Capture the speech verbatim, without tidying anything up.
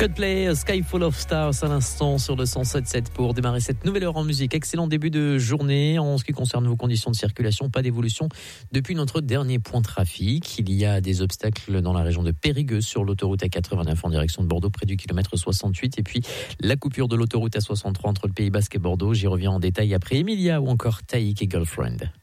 Coldplay, Sky Full of Stars à l'instant sur le cent sept sept pour démarrer cette nouvelle heure en musique. Excellent début de journée. En ce qui concerne vos conditions de circulation, pas d'évolution depuis notre dernier point trafic. Il y a des obstacles dans la région de Périgueux sur l'autoroute A quatre-vingt-neuf en direction de Bordeaux près du kilomètre soixante-huit. Et puis la coupure de l'autoroute A soixante-trois entre le Pays Basque et Bordeaux. J'y reviens en détail après Emilia ou encore Taïk et Girlfriend.